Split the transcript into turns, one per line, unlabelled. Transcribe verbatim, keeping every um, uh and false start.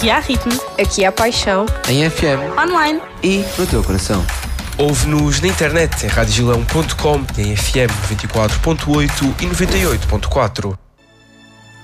Aqui há ritmo.
Aqui há paixão.
Em F M.
Online.
E no teu coração.
Ouve-nos na internet em radiogilão ponto com, em F M noventa e quatro ponto oito e noventa e oito ponto quatro.